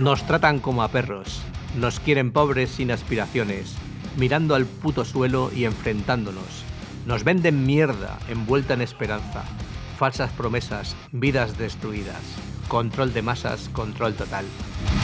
Nos tratan como a perros, nos quieren pobres sin aspiraciones, mirando al puto suelo y enfrentándonos. Nos venden mierda envuelta en esperanza, falsas promesas, vidas destruidas, control de masas, control total.